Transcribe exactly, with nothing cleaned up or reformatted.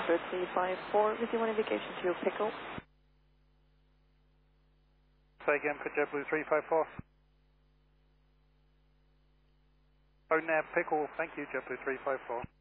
JetBlue three five four, with you on indication to Pickle. Say again for JetBlue three five four. Oh, nav Pickle, thank you, JetBlue three five four.